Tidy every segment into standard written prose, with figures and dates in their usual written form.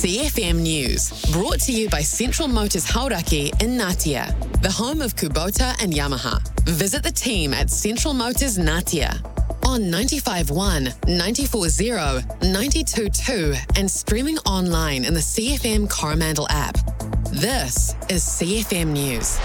CFM News, brought to you by Central Motors Hauraki in Ngatea, the home of Kubota and Yamaha. Visit the team at Central Motors Ngatea on 95.1, 94.0, 92.2 and streaming online in the CFM Coromandel app. This is CFM News.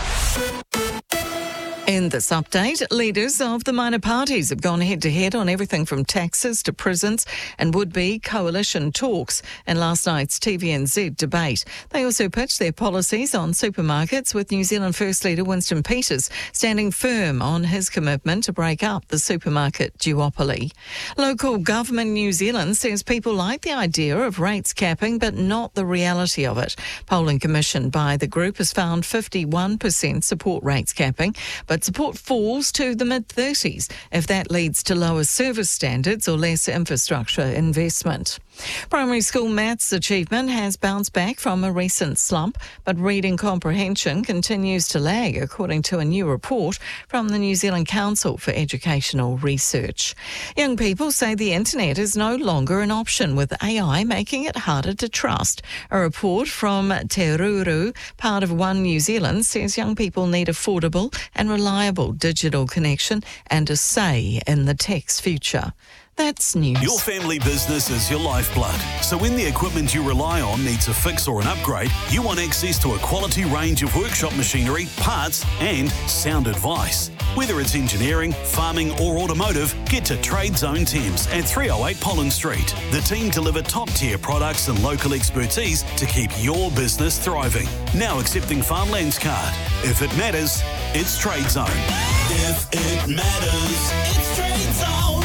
In this update, leaders of the minor parties have gone head-to-head on everything from taxes to prisons and would-be coalition talks in last night's TVNZ debate. They also pitched their policies on supermarkets, with New Zealand First Leader Winston Peters standing firm on his commitment to break up the supermarket duopoly. Local government New Zealand says people like the idea of rates capping, but not the reality of it. Polling commissioned by the group has found 51% support rates capping, but support falls to the mid-30s if that leads to lower service standards or less infrastructure investment. Primary school maths achievement has bounced back from a recent slump, but reading comprehension continues to lag, according to a new report from the New Zealand Council for Educational Research. Young people say the internet is no longer an option, with AI making it harder to trust. A report from Te Ruru, part of One New Zealand, says young people need affordable and reliable digital connection and a say in the tech's future. That's news. Your family business is your lifeblood. So when the equipment you rely on needs a fix or an upgrade, you want access to a quality range of workshop machinery, parts and sound advice. Whether it's engineering, farming or automotive, get to Trade Zone Thames at 308 Pollen Street. The team deliver top-tier products and local expertise to keep your business thriving. Now accepting Farmland's card. If it matters, it's Trade Zone. If it matters, it's Trade Zone.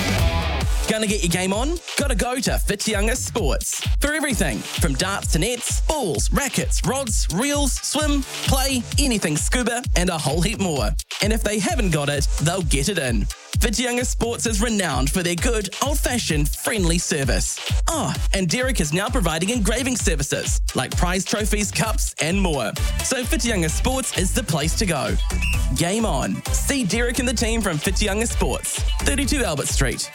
Gonna get your game on? Gotta go to Whitianga Sports. For everything from darts to nets, balls, rackets, rods, reels, swim, play, anything scuba, and a whole heap more. And if they haven't got it, they'll get it in. Whitianga Sports is renowned for their good, old-fashioned, friendly service. Oh, and Derek is now providing engraving services, like prize trophies, cups, and more. So Whitianga Sports is the place to go. Game on. See Derek and the team from Whitianga Sports, 32 Albert Street.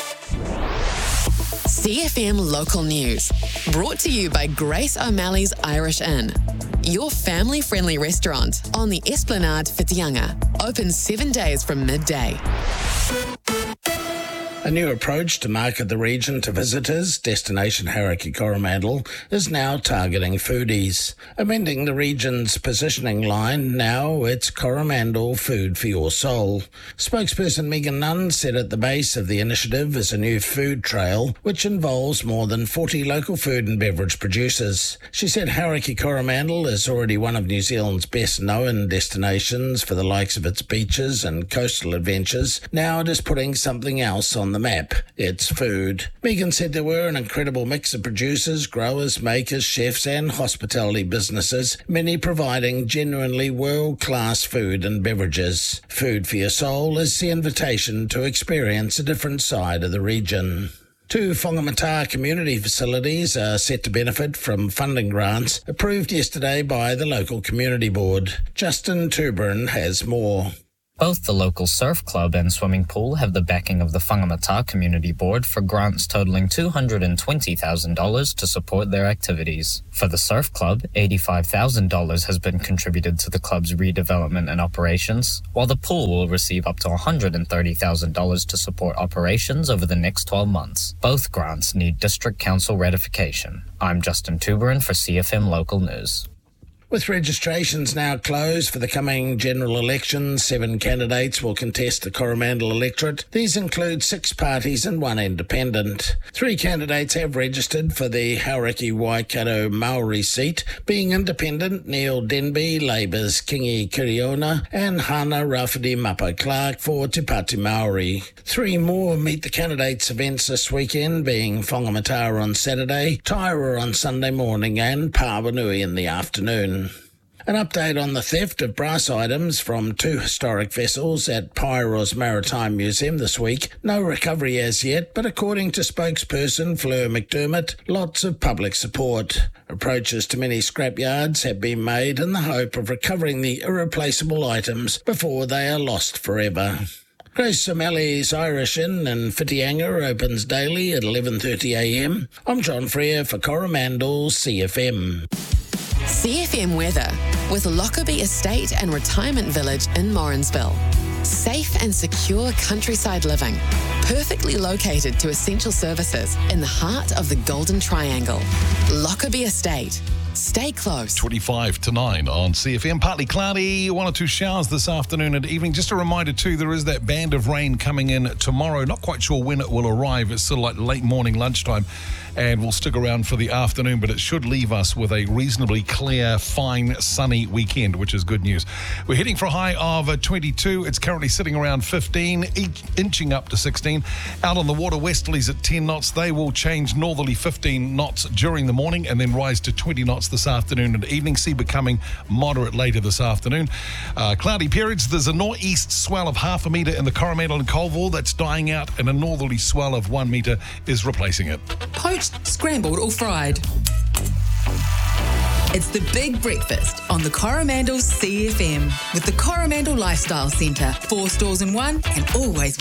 CFM Local News, brought to you by Grace O'Malley's Irish Inn, your family-friendly restaurant on the Esplanade Whitianga, open 7 days from midday. A new approach to market the region to visitors, Destination Hauraki Coromandel, is now targeting foodies. Amending the region's positioning line, now it's Coromandel Food for Your Soul. Spokesperson Megan Nunn said at the base of the initiative is a new food trail, which involves more than 40 local food and beverage producers. She said Hauraki Coromandel is already one of New Zealand's best-known destinations for the likes of its beaches and coastal adventures. Now it is putting something else on the map. It's food. Megan said there were an incredible mix of producers, growers, makers, chefs and hospitality businesses, many providing genuinely world-class food and beverages. Food for Your Soul is the invitation to experience a different side of the region. 2 Whangamata community facilities are set to benefit from funding grants approved yesterday by the local community board. Justin Tuberin has more. Both the local surf club and swimming pool have the backing of the Whangamata Community Board for grants totaling $220,000 to support their activities. For the surf club, $85,000 has been contributed to the club's redevelopment and operations, while the pool will receive up to $130,000 to support operations over the next 12 months. Both grants need District Council ratification. I'm Justin Tuberin for CFM Local News. With registrations now closed for the coming general election, 7 candidates will contest the Coromandel electorate. These include 6 parties and 1 independent. 3 candidates have registered for the Hauraki Waikato Maori seat, being independent Neil Denby, Labour's Kingi Kiriona, and Hana Rafidi Mapa Clark for Te Pāti Maori. 3 more meet the candidates' events this weekend, being Whangamata on Saturday, Taira on Sunday morning, and Pawanui in the afternoon. An update on the theft of brass items from 2 historic vessels at Pairo's Maritime Museum this week. No recovery as yet, but according to spokesperson Fleur McDermott, lots of public support. Approaches to many scrapyards have been made in the hope of recovering the irreplaceable items before they are lost forever. Grace O'Malley's Irish Inn in Whitianga opens daily at 11:30am. I'm John Freer for Coromandel CFM. CFM weather with Lockerbie Estate and Retirement Village in Morrinsville. Safe and secure countryside living, perfectly located to essential services in the heart of the Golden Triangle. Lockerbie Estate. Stay close. 25 to 9 on CFM. Partly cloudy, 1 or 2 showers this afternoon and evening. Just a reminder too, there is that band of rain coming in tomorrow. Not quite sure when it will arrive. It's sort of like late morning, lunchtime, and we'll stick around for the afternoon, but it should leave us with a reasonably clear, fine, sunny weekend, which is good news. We're heading for a high of 22. It's currently sitting around 15, inching up to 16. Out on the water, westerlies at 10 knots. They will change northerly 15 knots during the morning and then rise to 20 knots this afternoon and evening. Sea becoming moderate later this afternoon. Cloudy periods. There's a northeast swell of 0.5 metre in the Coromandel and Colville. That's dying out, and a northerly swell of 1 metre is replacing it. Poached, scrambled or fried. It's the Big Breakfast on the Coromandel CFM with the Coromandel Lifestyle Centre. 4 stores in one and always